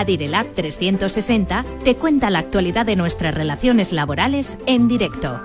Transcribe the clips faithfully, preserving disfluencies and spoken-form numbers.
Adirelac trescientos sesenta te cuenta la actualidad de nuestras relaciones laborales en directo.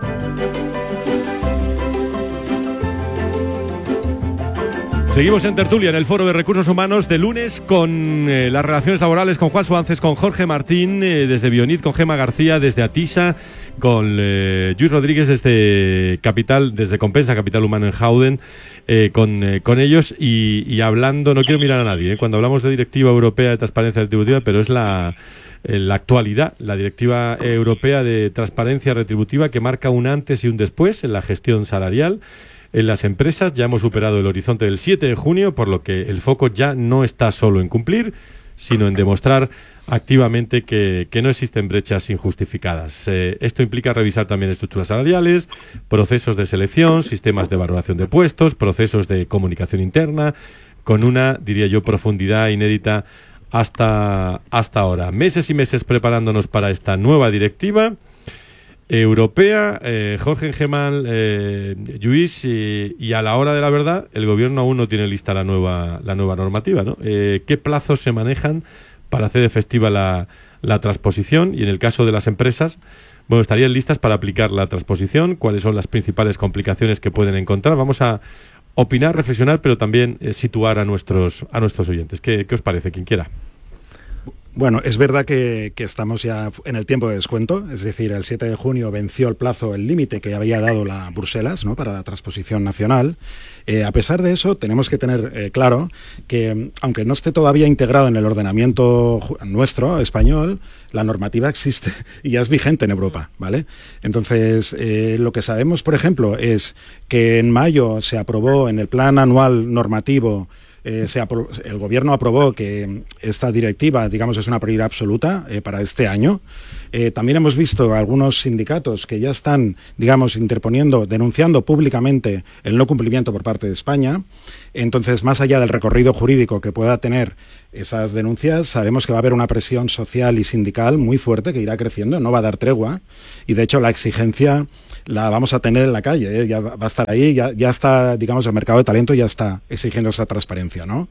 Seguimos en tertulia en el Foro de Recursos Humanos de lunes con eh, las relaciones laborales con Juan Suárez, con Jorge Martín eh, desde Bionit, con Gemma García desde Atisa, con eh, Lluís Rodríguez desde Capital, desde Compensa Capital Humano en Howden, eh, con, eh, con ellos y, y hablando, no quiero mirar a nadie, eh, cuando hablamos de Directiva Europea de Transparencia Retributiva, pero es la, eh, la actualidad, la Directiva Europea de Transparencia Retributiva que marca un antes y un después en la gestión salarial en las empresas. Ya hemos superado el horizonte del siete de junio, por lo que el foco ya no está solo en cumplir, sino en demostrar activamente que, que no existen brechas injustificadas. Eh, esto implica revisar también estructuras salariales, procesos de selección, sistemas de valoración de puestos, procesos de comunicación interna, con una, diría yo, profundidad inédita hasta, hasta ahora. Meses y meses preparándonos para esta nueva directiva europea, eh, Jorge Engemal, eh, Lluís, y, y a la hora de la verdad, el gobierno aún no tiene lista la nueva la nueva normativa, ¿no? Eh, ¿Qué plazos se manejan para hacer efectiva la, la transposición? Y en el caso de las empresas, bueno, ¿estarían listas para aplicar la transposición? ¿Cuáles son las principales complicaciones que pueden encontrar? Vamos a opinar, reflexionar, pero también eh, situar a nuestros a nuestros oyentes. ¿Qué, qué os parece? Quien quiera. Bueno, es verdad que, que estamos ya en el tiempo de descuento, es decir, el siete de junio venció el plazo, el límite que había dado la Bruselas, ¿no?, para la transposición nacional. Eh, a pesar de eso, tenemos que tener eh, claro que, aunque no esté todavía integrado en el ordenamiento nuestro, español, la normativa existe y ya es vigente en Europa, ¿vale? Entonces, eh, lo que sabemos, por ejemplo, es que en mayo se aprobó en el Plan Anual Normativo. Eh, se apro- el Gobierno aprobó que esta directiva, digamos, es una prioridad absoluta eh, para este año. Eh, también hemos visto algunos sindicatos que ya están, digamos, interponiendo, denunciando públicamente el no cumplimiento por parte de España. Entonces, más allá del recorrido jurídico que pueda tener esas denuncias, sabemos que va a haber una presión social y sindical muy fuerte que irá creciendo, no va a dar tregua. Y, de hecho, la exigencia la vamos a tener en la calle, ¿eh? Ya va a estar ahí, ya, ya está, digamos, el mercado de talento ya está exigiendo esa transparencia, ¿no?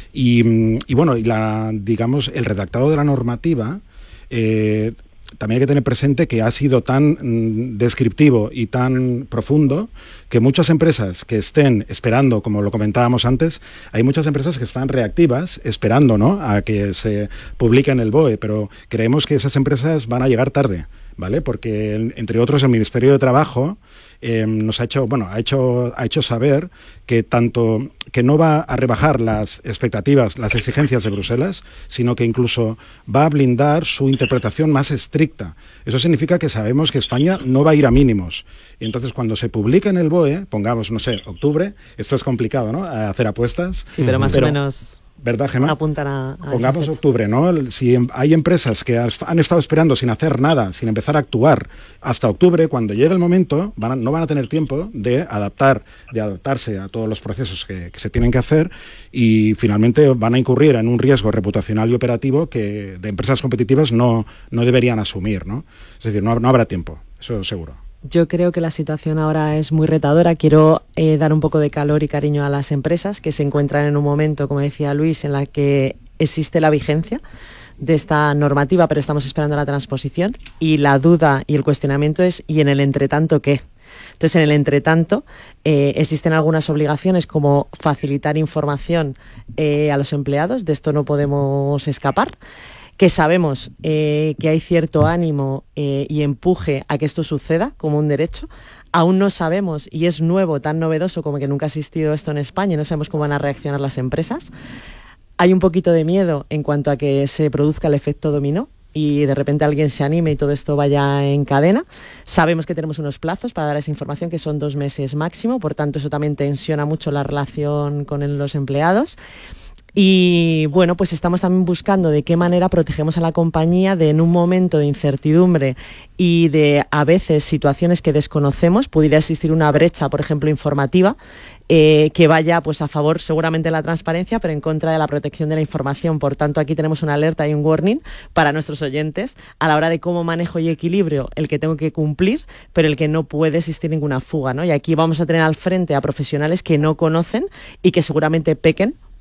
Y, y bueno, y la, digamos, el redactado de la normativa, eh, también hay que tener presente que ha sido tan mm, descriptivo y tan profundo que muchas empresas que estén esperando, como lo comentábamos antes, hay muchas empresas que están reactivas, esperando, ¿no?, a que se publique en el B O E, pero creemos que esas empresas van a llegar tarde, ¿vale? Porque, entre otros, el Ministerio de Trabajo eh, nos ha hecho, bueno, ha hecho, ha hecho saber que tanto que no va a rebajar las expectativas, las exigencias de Bruselas, sino que incluso va a blindar su interpretación más estricta. Eso significa que sabemos que España no va a ir a mínimos. Y entonces, cuando se publique en el B O E, pongamos, no sé, octubre, esto es complicado, ¿no?, a hacer apuestas. Sí, pero más pero, o menos... ¿verdad, Gemma? Apuntan a, a Pongamos octubre, ¿no? Si hay empresas que han estado esperando sin hacer nada, sin empezar a actuar hasta octubre, cuando llegue el momento, van a, no van a tener tiempo de adaptar, de adaptarse a todos los procesos que, que se tienen que hacer y finalmente van a incurrir en un riesgo reputacional y operativo que de empresas competitivas no, no deberían asumir, ¿no? Es decir, no, no habrá tiempo, eso seguro. Yo creo que la situación ahora es muy retadora. Quiero eh, dar un poco de calor y cariño a las empresas que se encuentran en un momento, como decía Luis, en la que existe la vigencia de esta normativa, pero estamos esperando la transposición. Y la duda y el cuestionamiento es, ¿y en el entretanto qué? Entonces, en el entretanto, eh, existen algunas obligaciones como facilitar información eh, a los empleados. De esto no podemos escapar. Que sabemos eh, que hay cierto ánimo eh, y empuje a que esto suceda como un derecho. Aún no sabemos, y es nuevo, tan novedoso como que nunca ha existido esto en España, y no sabemos cómo van a reaccionar las empresas. Hay un poquito de miedo en cuanto a que se produzca el efecto dominó y de repente alguien se anime y todo esto vaya en cadena. Sabemos que tenemos unos plazos para dar esa información, que son dos meses máximo, por tanto eso también tensiona mucho la relación con los empleados. Y bueno, pues estamos también buscando de qué manera protegemos a la compañía de, en un momento de incertidumbre y de a veces situaciones que desconocemos, pudiera existir una brecha, por ejemplo, informativa, eh, que vaya pues a favor seguramente de la transparencia, pero en contra de la protección de la información. Por tanto, aquí tenemos una alerta y un warning para nuestros oyentes a la hora de cómo manejo y equilibrio el que tengo que cumplir, pero el que no puede existir ninguna fuga, ¿no? Y aquí vamos a tener al frente a profesionales que no conocen y que seguramente pequen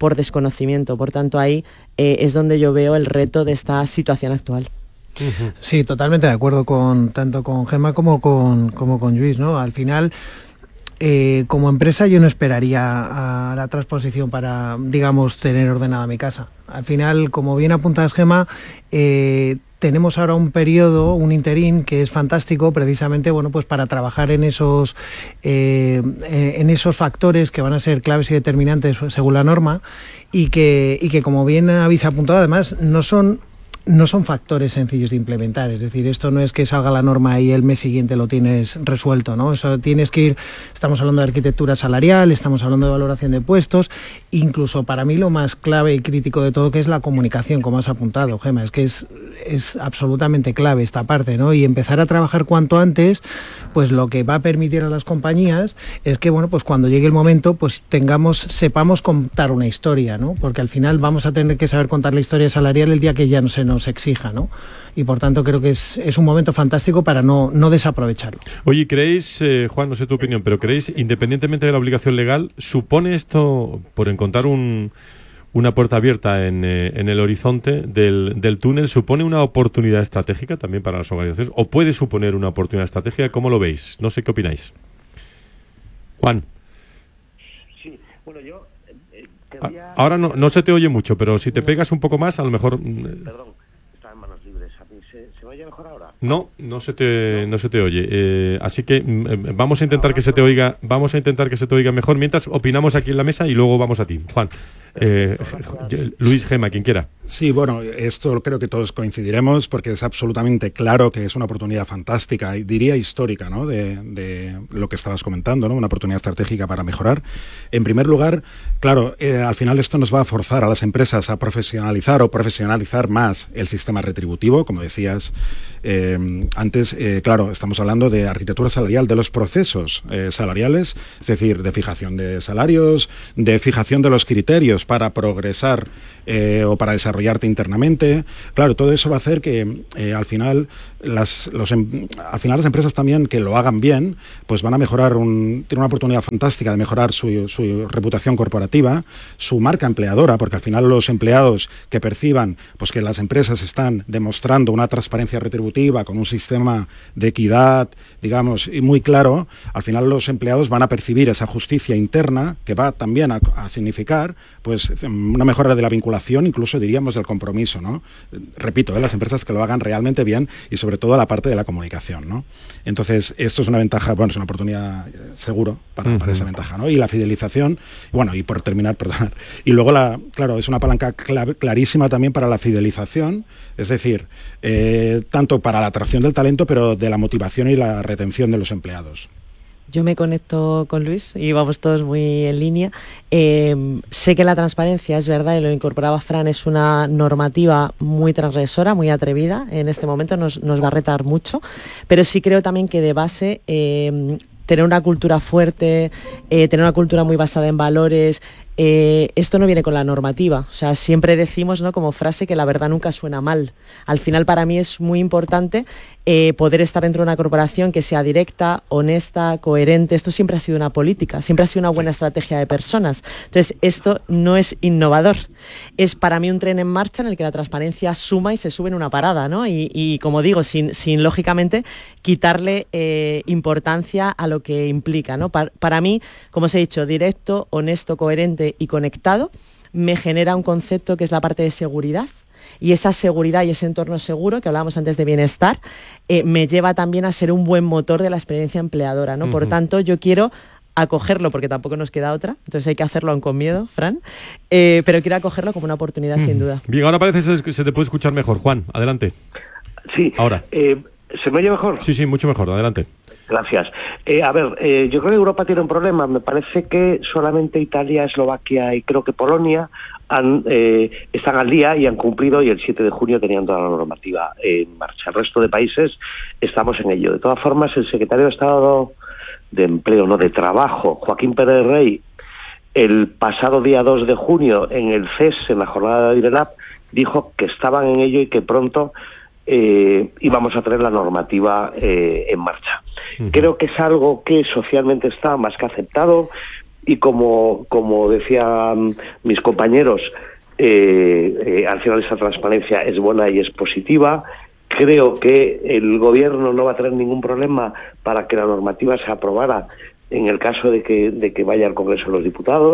por desconocimiento. Por tanto, ahí eh, es donde yo veo el reto de esta situación actual. Sí, totalmente de acuerdo con tanto con Gemma como con, como con Lluís, ¿no? Al final, eh, como empresa yo no esperaría a la transposición para, digamos, tener ordenada mi casa. Al final, como bien apuntas, Gemma, eh, tenemos ahora un periodo, un interín que es fantástico, precisamente, bueno, pues para trabajar en esos eh, en esos factores que van a ser claves y determinantes según la norma y que y que como bien habéis apuntado, además no son No son factores sencillos de implementar, es decir, esto no es que salga la norma y el mes siguiente lo tienes resuelto, ¿no? Eso tienes que ir, estamos hablando de arquitectura salarial, estamos hablando de valoración de puestos, incluso para mí lo más clave y crítico de todo que es la comunicación, como has apuntado, Gemma, es que es, es absolutamente clave esta parte, ¿no? Y empezar a trabajar cuanto antes, pues lo que va a permitir a las compañías es que, bueno, pues cuando llegue el momento, pues tengamos, sepamos contar una historia, ¿no? Porque al final vamos a tener que saber contar la historia salarial el día que ya no se nos exija, ¿no? Y por tanto creo que es, es un momento fantástico para no, no desaprovecharlo. Oye, ¿creéis, eh, Juan, no sé tu opinión, pero creéis, independientemente de la obligación legal, supone esto, por encontrar un, una puerta abierta en, eh, en el horizonte del, del túnel, supone una oportunidad estratégica también para las organizaciones? ¿O puede suponer una oportunidad estratégica? ¿Cómo lo veis? No sé qué opináis. Juan. Sí, bueno, yo... Eh, quería... Ahora no, no se te oye mucho, pero si te pegas un poco más, a lo mejor... Perdón. ¿Se, ¿Se me oye mejor ahora? No, no se te, no se te oye. Eh, así que eh, vamos a intentar que se te oiga, vamos a intentar que se te oiga mejor mientras opinamos aquí en la mesa y luego vamos a ti, Juan. Eh, Luis, Gemma, quien quiera. Sí, bueno, esto creo que todos coincidiremos porque es absolutamente claro que es una oportunidad fantástica, y diría histórica, ¿no? De, de lo que estabas comentando, ¿no? Una oportunidad estratégica para mejorar. En primer lugar, claro, eh, al final esto nos va a forzar a las empresas a profesionalizar o profesionalizar más el sistema retributivo, como decías eh, antes. Eh, claro, estamos hablando de arquitectura salarial, de los procesos eh, salariales, es decir, de fijación de salarios, de fijación de los criterios para progresar eh, o para desarrollarte internamente. Claro, todo eso va a hacer que eh, al final las los em, al final las empresas también que lo hagan bien, pues van a mejorar un tienen una oportunidad fantástica de mejorar su, su reputación corporativa, su marca empleadora, porque al final los empleados que perciban pues que las empresas están demostrando una transparencia retributiva con un sistema de equidad, digamos, y muy claro, al final los empleados van a percibir esa justicia interna que va también a, a significar pues una mejora de la vinculación, incluso diríamos del compromiso, ¿no? Repito, ¿eh? Las empresas que lo hagan realmente bien y sobre todo la parte de la comunicación, ¿no? Entonces, esto es una ventaja, bueno, es una oportunidad eh, seguro para, uh-huh. para esa ventaja, ¿no? Y la fidelización, bueno, y por terminar, perdón, y luego, la, claro, es una palanca cl- clarísima también para la fidelización, es decir, eh, tanto para la atracción del talento, pero de la motivación y la retención de los empleados. Yo me conecto con Luis y vamos todos muy en línea. Eh, sé que la transparencia, es verdad, y lo incorporaba Fran, es una normativa muy transgresora, muy atrevida. En este momento nos, nos va a retar mucho, pero sí creo también que de base eh, tener una cultura fuerte, eh, tener una cultura muy basada en valores. Eh, esto no viene con la normativa, o sea, siempre decimos, ¿no?, como frase que la verdad nunca suena mal. Al final para mí es muy importante eh, poder estar dentro de una corporación que sea directa, honesta, coherente. Esto siempre ha sido una política, siempre ha sido una buena estrategia de personas. Entonces esto no es innovador, es para mí un tren en marcha en el que la transparencia suma y se sube en una parada, ¿no? Y, y como digo, sin, sin lógicamente quitarle eh, importancia a lo que implica, ¿no? Para, para mí, como os he dicho, directo, honesto, coherente y conectado, me genera un concepto que es la parte de seguridad, y esa seguridad y ese entorno seguro que hablábamos antes de bienestar eh, me lleva también a ser un buen motor de la experiencia empleadora, ¿no? Uh-huh. Por tanto, yo quiero acogerlo, porque tampoco nos queda otra, entonces hay que hacerlo aún con miedo, Fran, eh, pero quiero acogerlo como una oportunidad, uh-huh. sin duda. Bien, ahora parece que se te puede escuchar mejor. Juan, adelante. Sí, ahora. Eh, ¿Se me oye mejor? Sí, sí, mucho mejor, adelante. Gracias. Eh, a ver, eh, yo creo que Europa tiene un problema. Me parece que solamente Italia, Eslovaquia y creo que Polonia han, eh, están al día y han cumplido, y el siete de junio tenían toda la normativa en marcha. El resto de países estamos en ello. De todas formas, el secretario de Estado de Empleo, no de Trabajo, Joaquín Pérez Rey, el pasado día dos de junio en el C E S, en la jornada de IRELAB, dijo que estaban en ello y que pronto Eh, íbamos a tener la normativa eh, en marcha. Uh-huh. Creo que es algo que socialmente está más que aceptado, y como, como decían mis compañeros, eh, eh, al final esa transparencia es buena y es positiva. Creo que el gobierno no va a tener ningún problema para que la normativa se aprobara en el caso de que, de que vaya al Congreso de los Diputados.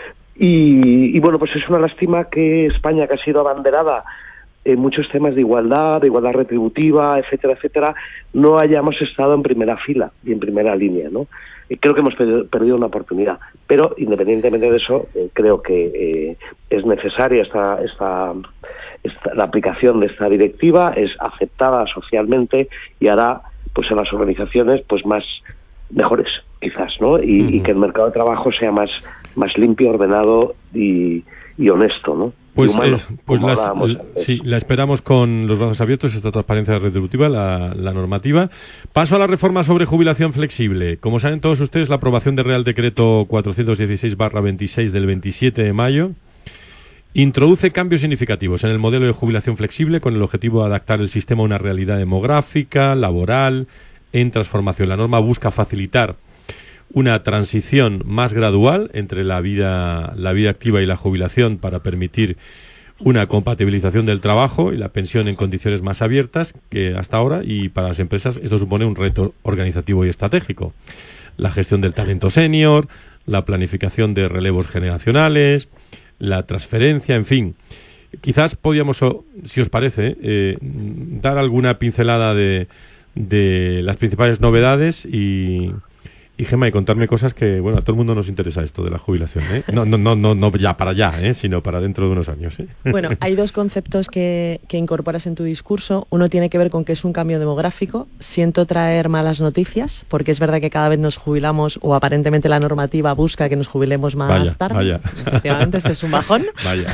Y, y bueno, pues es una lástima que España, que ha sido abanderada en muchos temas de igualdad, de igualdad retributiva, etcétera, etcétera, no hayamos estado en primera fila y en primera línea, ¿no? Y creo que hemos perdido una oportunidad, pero independientemente de eso, eh, creo que eh, es necesaria esta, esta, esta, la aplicación de esta directiva, es aceptada socialmente y hará, pues, en las organizaciones, pues, más mejores, quizás, ¿no? Y, uh-huh. y que el mercado de trabajo sea más, más limpio, ordenado y, y honesto, ¿no? Pues, humano, eh, pues las, sí, la esperamos con los brazos abiertos, esta transparencia retributiva, la, la normativa. Paso a la reforma sobre jubilación flexible. Como saben todos ustedes, la aprobación del Real Decreto cuatrocientos dieciséis barra veintiséis del veintisiete de mayo introduce cambios significativos en el modelo de jubilación flexible con el objetivo de adaptar el sistema a una realidad demográfica, laboral, en transformación. La norma busca facilitar una transición más gradual entre la vida, la vida activa y la jubilación para permitir una compatibilización del trabajo y la pensión en condiciones más abiertas que hasta ahora, y para las empresas esto supone un reto organizativo y estratégico. La gestión del talento senior, la planificación de relevos generacionales, la transferencia, en fin. Quizás podíamos, si os parece, eh, dar alguna pincelada de, de las principales novedades y... Y Gemma, y contarme cosas que, bueno, a todo el mundo nos interesa esto de la jubilación, ¿eh? No, no, no, no, no ya para allá, ¿eh? Sino para dentro de unos años, ¿eh? Bueno, hay dos conceptos que, que incorporas en tu discurso. Uno tiene que ver con que es un cambio demográfico. Siento traer malas noticias, porque es verdad que cada vez nos jubilamos, o aparentemente la normativa busca que nos jubilemos más vaya, tarde. Vaya. Efectivamente, este es un bajón. Vaya.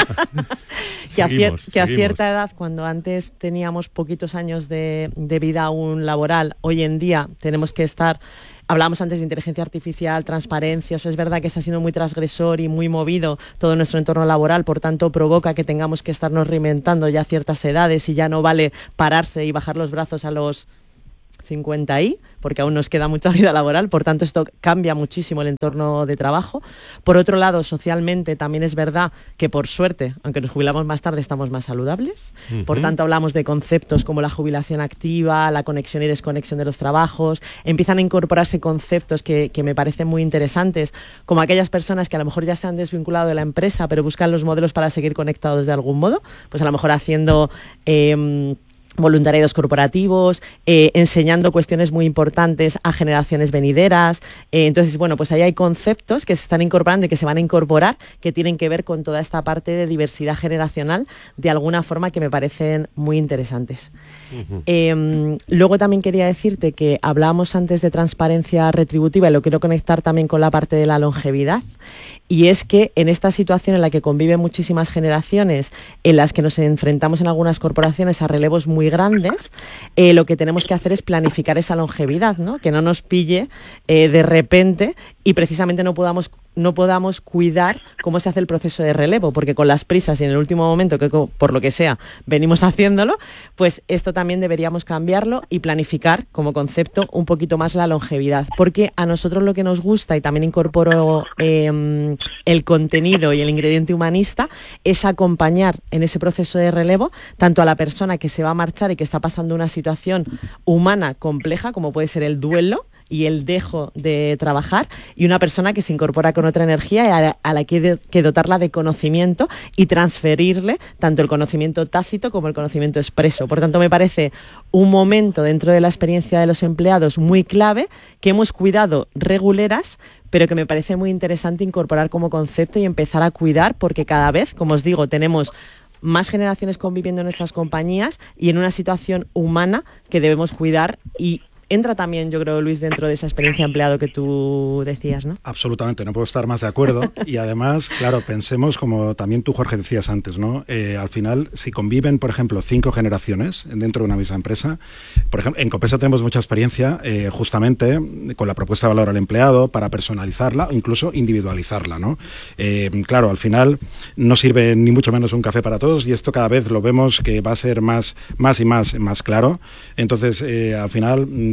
que, a seguimos, que a seguimos. cierta edad, cuando antes teníamos poquitos años de, de vida aún laboral, hoy en día tenemos que estar... Hablábamos antes de inteligencia artificial, transparencia, eso es verdad que está siendo muy transgresor y muy movido todo nuestro entorno laboral, por tanto provoca que tengamos que estarnos reinventando ya a ciertas edades y ya no vale pararse y bajar los brazos a los cincuenta y, porque aún nos queda mucha vida laboral, por tanto esto cambia muchísimo el entorno de trabajo. Por otro lado, socialmente también es verdad que por suerte, aunque nos jubilamos más tarde, estamos más saludables, uh-huh. Por tanto hablamos de conceptos como la jubilación activa, la conexión y desconexión de los trabajos, empiezan a incorporarse conceptos que, que me parecen muy interesantes, como aquellas personas que a lo mejor ya se han desvinculado de la empresa, pero buscan los modelos para seguir conectados de algún modo, pues a lo mejor haciendo... Eh, voluntariados corporativos, eh, enseñando cuestiones muy importantes a generaciones venideras. Eh, entonces, bueno, pues ahí hay conceptos que se están incorporando y que se van a incorporar que tienen que ver con toda esta parte de diversidad generacional de alguna forma que me parecen muy interesantes. Uh-huh. Eh, luego también quería decirte que hablábamos antes de transparencia retributiva y lo quiero conectar también con la parte de la longevidad. Y es que en esta situación en la que conviven muchísimas generaciones, en las que nos enfrentamos en algunas corporaciones a relevos muy grandes, eh, lo que tenemos que hacer es planificar esa longevidad, ¿no? Que no nos pille eh, de repente y precisamente no podamos no podamos cuidar cómo se hace el proceso de relevo, porque con las prisas y en el último momento, que por lo que sea venimos haciéndolo, pues esto también deberíamos cambiarlo y planificar como concepto un poquito más la longevidad, porque a nosotros lo que nos gusta, y también incorporo eh, el contenido y el ingrediente humanista, es acompañar en ese proceso de relevo tanto a la persona que se va a marchar y que está pasando una situación humana compleja, como puede ser el duelo y el dejo de trabajar, y una persona que se incorpora con otra energía y a la, a la que hay de, que dotarla de conocimiento y transferirle tanto el conocimiento tácito como el conocimiento expreso. Por tanto, me parece un momento dentro de la experiencia de los empleados muy clave, que hemos cuidado reguleras, pero que me parece muy interesante incorporar como concepto y empezar a cuidar, porque cada vez, como os digo, tenemos más generaciones conviviendo en nuestras compañías y en una situación humana que debemos cuidar. Y entra también, yo creo, Luis, dentro de esa experiencia empleado que tú decías, ¿no? Absolutamente, no puedo estar más de acuerdo. Y además, claro, pensemos, como también tú, Jorge, decías antes, ¿no? Eh, al final, si conviven, por ejemplo, cinco generaciones dentro de una misma empresa, por ejemplo, en Copesa tenemos mucha experiencia eh, justamente con la propuesta de valor al empleado para personalizarla o incluso individualizarla, ¿no? Eh, claro, al final no sirve ni mucho menos un café para todos, y esto cada vez lo vemos que va a ser más, más y más, más claro. Entonces, eh, al final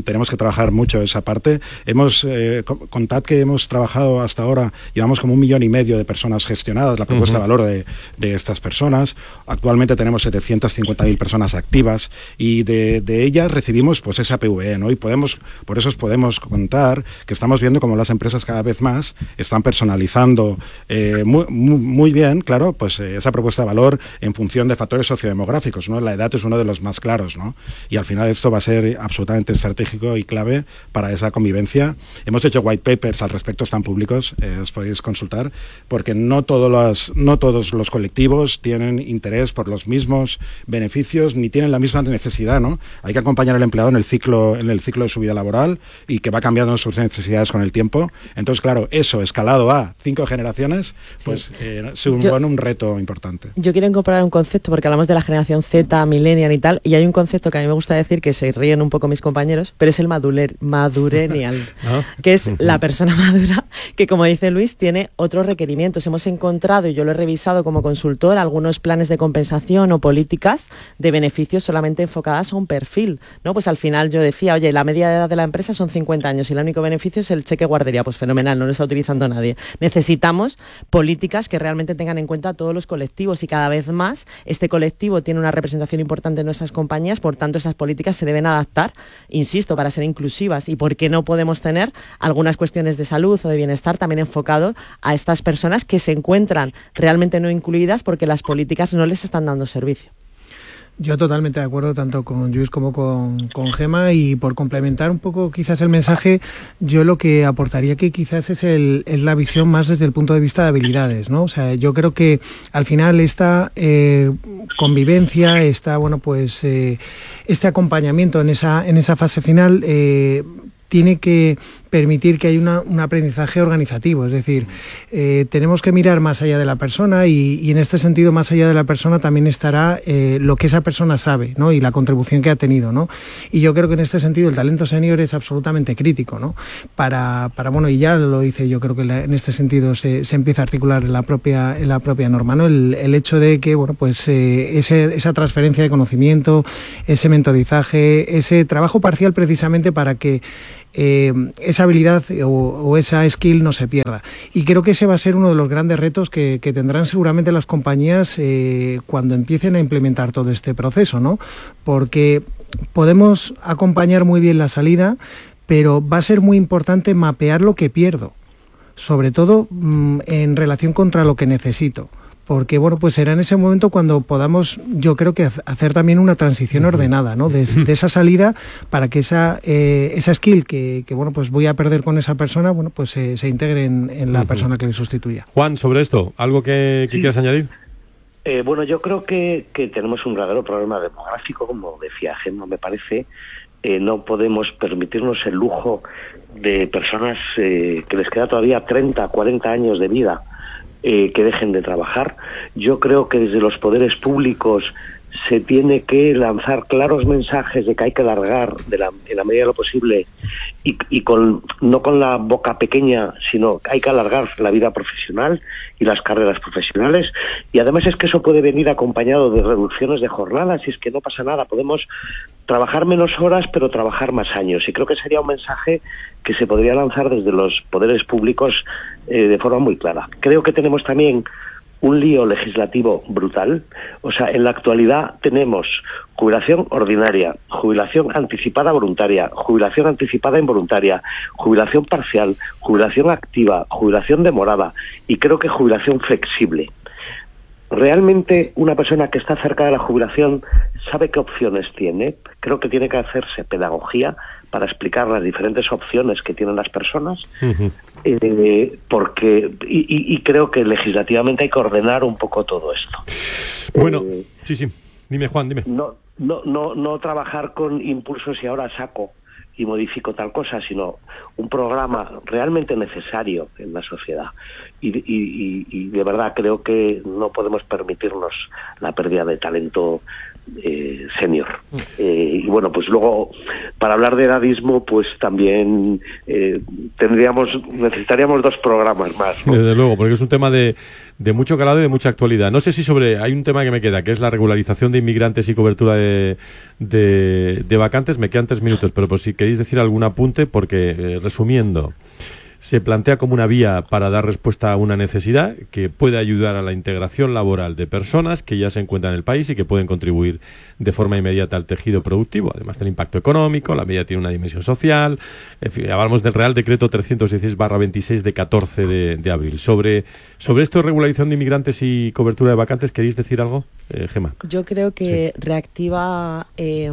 tenemos que trabajar mucho esa parte. Hemos, eh, contad que hemos trabajado hasta ahora, llevamos como un millón y medio de personas gestionadas, la propuesta uh-huh. de valor de, de estas personas. Actualmente tenemos setecientas cincuenta mil personas activas y de, de ellas recibimos pues esa P V E, ¿no? Y podemos, por eso os podemos contar que estamos viendo como las empresas cada vez más están personalizando eh, muy, muy, muy bien, claro, pues eh, esa propuesta de valor en función de factores sociodemográficos, ¿no? La edad es uno de los más claros, ¿no? Y al final esto va a ser absolutamente estratégico y clave para esa convivencia. Hemos hecho white papers al respecto, están públicos, eh, os podéis consultar, porque no todos los, no todos los colectivos tienen interés por los mismos beneficios ni tienen la misma necesidad, ¿no? Hay que acompañar al empleado en el ciclo, en el ciclo de su vida laboral y que va cambiando sus necesidades con el tiempo. Entonces, claro, eso escalado a cinco generaciones, pues sí. eh, supone yo, un reto importante. Yo quiero incorporar un concepto, porque hablamos de la generación Z, millennial y tal, y hay un concepto que a mí me gusta decir, que se ríen un poco mis compañeros, pero es el maduler, madurenial, ¿no? Que es la persona madura que, como dice Luis, tiene otros requerimientos. Hemos encontrado, y yo lo he revisado como consultor, algunos planes de compensación o políticas de beneficios solamente enfocadas a un perfil, ¿no? Pues al final yo decía, oye, la media de edad de la empresa son cincuenta años y el único beneficio es el cheque guardería. Pues fenomenal, no lo está utilizando nadie. Necesitamos políticas que realmente tengan en cuenta a todos los colectivos y cada vez más este colectivo tiene una representación importante en nuestras compañías, por tanto esas políticas se deben adaptar, insisto, para ser inclusivas. ¿Y por qué no podemos tener algunas cuestiones de salud o de bienestar también enfocado a estas personas que se encuentran realmente no incluidas porque las políticas no les están dando servicio? Yo totalmente de acuerdo tanto con Lluís como con, con Gemma, y por complementar un poco quizás el mensaje, yo lo que aportaría que quizás es, el, es la visión más desde el punto de vista de habilidades, ¿no? O sea, yo creo que al final esta eh, convivencia, esta, bueno, pues eh, este acompañamiento en esa, en esa fase final eh, tiene que permitir que haya una, un aprendizaje organizativo, es decir, eh, tenemos que mirar más allá de la persona y, y en este sentido más allá de la persona también estará eh, lo que esa persona sabe, ¿no? Y la contribución que ha tenido, ¿no? Y yo creo que en este sentido el talento senior es absolutamente crítico, ¿no? Para, para bueno, y ya lo hice, yo creo que la, en este sentido se, se empieza a articular en la propia, en la propia norma, ¿no? El, el hecho de que, bueno, pues eh, ese, esa transferencia de conocimiento, ese mentorizaje, ese trabajo parcial precisamente para que Eh, esa habilidad o, o esa skill no se pierda. Y creo que ese va a ser uno de los grandes retos que, que tendrán seguramente las compañías eh, cuando empiecen a implementar todo este proceso, ¿no? Porque podemos acompañar muy bien la salida, pero va a ser muy importante mapear lo que pierdo, sobre todo mmm, en relación contra lo que necesito. Porque, bueno, pues será en ese momento cuando podamos, yo creo que hacer también una transición ordenada, ¿no? De, de esa salida para que esa eh, esa skill que, que, bueno, pues voy a perder con esa persona, bueno, pues eh, se integre en, en la uh-huh. persona que le sustituya. Juan, sobre esto, ¿algo que, que sí. quieras añadir? Eh, bueno, yo creo que, que tenemos un verdadero problema demográfico, como decía Gemma, me parece. Eh, no podemos permitirnos el lujo de personas eh, que les queda todavía treinta, cuarenta años de vida, Eh, que dejen de trabajar. Yo creo que desde los poderes públicos se tiene que lanzar claros mensajes de que hay que alargar de la, en la medida de lo posible y, y con no con la boca pequeña, sino que hay que alargar la vida profesional y las carreras profesionales, y además es que eso puede venir acompañado de reducciones de jornadas, y es que no pasa nada, podemos trabajar menos horas pero trabajar más años, y creo que sería un mensaje que se podría lanzar desde los poderes públicos eh, de forma muy clara. Creo que tenemos también un lío legislativo brutal. O sea, en la actualidad tenemos jubilación ordinaria, jubilación anticipada voluntaria, jubilación anticipada involuntaria, jubilación parcial, jubilación activa, jubilación demorada y creo que jubilación flexible. ¿Realmente una persona que está cerca de la jubilación sabe qué opciones tiene? Creo que tiene que hacerse pedagogía para explicar las diferentes opciones que tienen las personas, uh-huh. eh, porque y, y, y creo que legislativamente hay que ordenar un poco todo esto. Bueno, eh, sí, sí. Dime, Juan, dime. No, no, no, no trabajar con impulsos y ahora saco y modifico tal cosa, sino un programa realmente necesario en la sociedad. Y, y, y, y de verdad creo que no podemos permitirnos la pérdida de talento eh, senior. Eh, y bueno, pues luego, para hablar de edadismo, pues también eh, tendríamos, necesitaríamos dos programas más, ¿no? Desde luego, porque es un tema de, de mucho calado y de mucha actualidad. No sé si sobre, hay un tema que me queda, que es la regularización de inmigrantes y cobertura de, de, de vacantes. Me quedan tres minutos, pero por si queréis decir algún apunte, porque eh, resumiendo, se plantea como una vía para dar respuesta a una necesidad que puede ayudar a la integración laboral de personas que ya se encuentran en el país y que pueden contribuir de forma inmediata al tejido productivo, además del impacto económico. La medida tiene una dimensión social. En fin, hablamos del Real Decreto trescientos dieciséis barra veintiséis de catorce de, de abril. Sobre, sobre esto de regularización de inmigrantes y cobertura de vacantes, ¿queréis decir algo, eh, Gemma? Yo creo que sí. reactiva eh,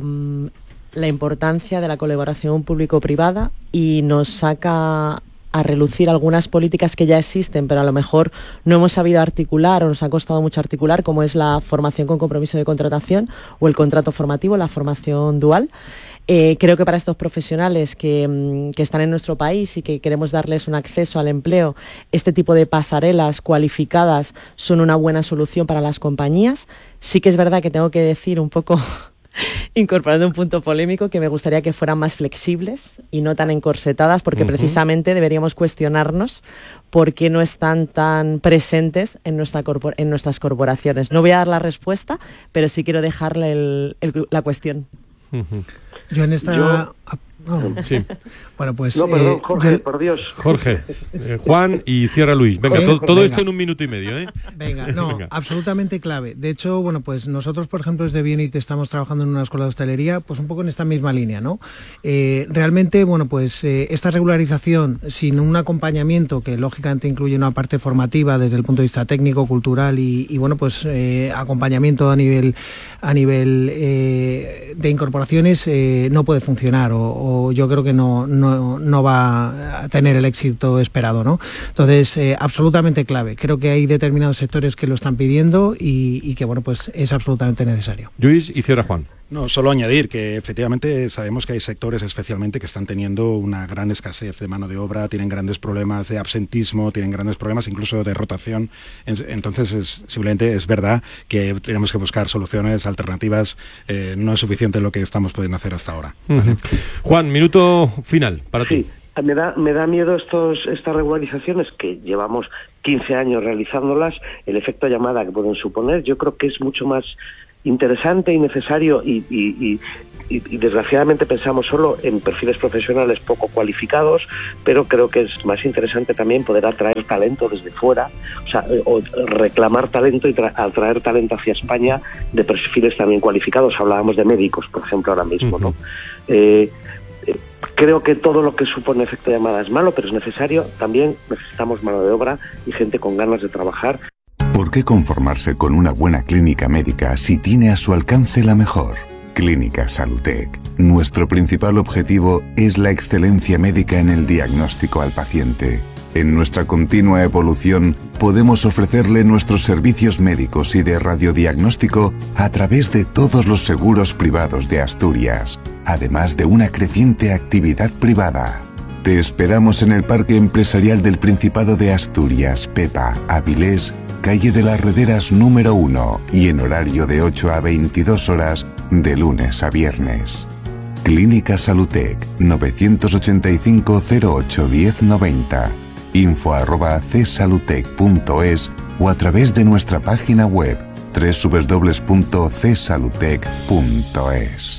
la importancia de la colaboración público-privada y nos saca a relucir algunas políticas que ya existen, pero a lo mejor no hemos sabido articular o nos ha costado mucho articular, como es la formación con compromiso de contratación o el contrato formativo, la formación dual. Eh, creo que para estos profesionales que, que están en nuestro país y que queremos darles un acceso al empleo, este tipo de pasarelas cualificadas son una buena solución para las compañías. Sí que es verdad que tengo que decir un poco, incorporando un punto polémico, que me gustaría que fueran más flexibles y no tan encorsetadas, porque uh-huh. precisamente deberíamos cuestionarnos por qué no están tan presentes en, nuestra corpor- en nuestras corporaciones. No voy a dar la respuesta, pero sí quiero dejarle el, el, la cuestión. Uh-huh. Yo en esta... Yo... Oh. Sí. Bueno, pues... No, perdón, eh, Jorge, yo... por Dios. Jorge, eh, Juan y cierra Luis. Venga, Sí, to- todo venga. esto en un minuto y medio, ¿eh? Venga, no, Venga. absolutamente clave. De hecho, bueno, pues nosotros, por ejemplo, desde Bionit estamos trabajando en una escuela de hostelería, pues un poco en esta misma línea, ¿no? Eh, realmente, bueno, pues eh, esta regularización sin un acompañamiento que lógicamente incluye una parte formativa desde el punto de vista técnico, cultural y, y bueno, pues eh, acompañamiento a nivel a nivel eh, de incorporaciones eh, no puede funcionar o, o yo creo que no No, no va a tener el éxito esperado, ¿no? Entonces, eh, absolutamente clave. Creo que hay determinados sectores que lo están pidiendo y, y que, bueno, pues es absolutamente necesario. Luis y cierra Juan. No, solo añadir que efectivamente sabemos que hay sectores especialmente que están teniendo una gran escasez de mano de obra, tienen grandes problemas de absentismo, tienen grandes problemas incluso de rotación. Entonces, es, simplemente es verdad que tenemos que buscar soluciones alternativas. Eh, no es suficiente lo que estamos pudiendo hacer hasta ahora. Uh-huh. ¿Vale? Juan, minuto final para ti. Sí, me da, me da miedo estos, estas regularizaciones que llevamos quince años realizándolas, el efecto llamada que pueden suponer. Yo creo que es mucho más interesante y necesario y, y, y, y, y desgraciadamente pensamos solo en perfiles profesionales poco cualificados, pero creo que es más interesante también poder atraer talento desde fuera, o sea, o reclamar talento y tra- atraer talento hacia España de perfiles también cualificados. Hablábamos de médicos, por ejemplo, ahora mismo, ¿no? Eh, eh, creo que todo lo que supone efecto llamada es malo, pero es necesario. También necesitamos mano de obra y gente con ganas de trabajar. ¿Por qué conformarse con una buena clínica médica si tiene a su alcance la mejor? Clínica Salutec. Nuestro principal objetivo es la excelencia médica en el diagnóstico al paciente. En nuestra continua evolución, podemos ofrecerle nuestros servicios médicos y de radiodiagnóstico a través de todos los seguros privados de Asturias, además de una creciente actividad privada. Te esperamos en el Parque Empresarial del Principado de Asturias, Pepa, Avilés, calle de las Rederas número uno y en horario de ocho a veintidós horas de lunes a viernes. Clínica Salutec novecientos ochenta y cinco cero ocho diez noventa, info arroba csalutec punto es o a través de nuestra página web doble u doble u doble u punto c salutec punto es.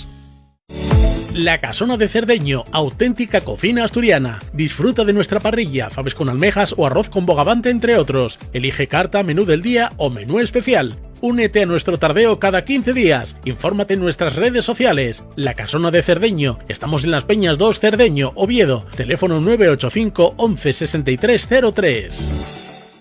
La Casona de Cerdeño, auténtica cocina asturiana. Disfruta de nuestra parrilla, faves con almejas o arroz con bogavante, entre otros. Elige carta, menú del día o menú especial. Únete a nuestro tardeo cada quince días. Infórmate en nuestras redes sociales. La Casona de Cerdeño. Estamos en Las Peñas dos, Cerdeño, Oviedo. Teléfono nueve ocho cinco once sesenta y tres cero tres.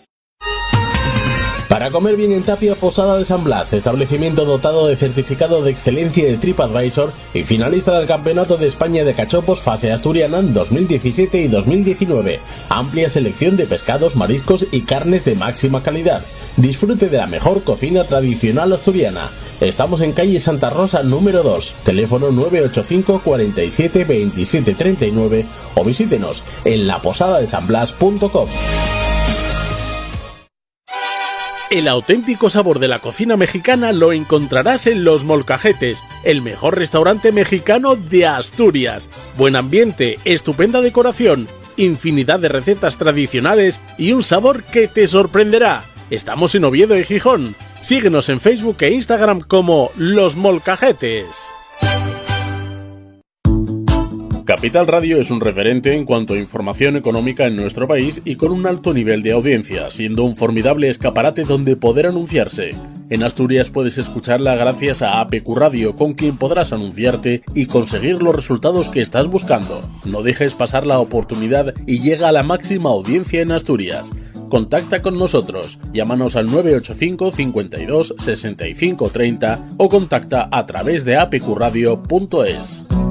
Para comer bien en Tapia, Posada de San Blas, establecimiento dotado de certificado de excelencia de TripAdvisor y finalista del Campeonato de España de Cachopos Fase Asturiana en dos mil diecisiete y dos mil diecinueve. Amplia selección de pescados, mariscos y carnes de máxima calidad. Disfrute de la mejor cocina tradicional asturiana. Estamos en calle Santa Rosa número dos, teléfono nueve ocho cinco cuarenta y siete veintisiete treinta y nueve o visítenos en la posada de san blas punto com. El auténtico sabor de la cocina mexicana lo encontrarás en Los Molcajetes, el mejor restaurante mexicano de Asturias. Buen ambiente, estupenda decoración, infinidad de recetas tradicionales y un sabor que te sorprenderá. Estamos en Oviedo y Gijón. Síguenos en Facebook e Instagram como Los Molcajetes. Capital Radio es un referente en cuanto a información económica en nuestro país y con un alto nivel de audiencia, siendo un formidable escaparate donde poder anunciarse. En Asturias puedes escucharla gracias a A P Q Radio, con quien podrás anunciarte y conseguir los resultados que estás buscando. No dejes pasar la oportunidad y llega a la máxima audiencia en Asturias. Contacta con nosotros, llámanos al nueve ocho cinco, cincuenta y dos, sesenta y cinco treinta o contacta a través de a p q radio punto es.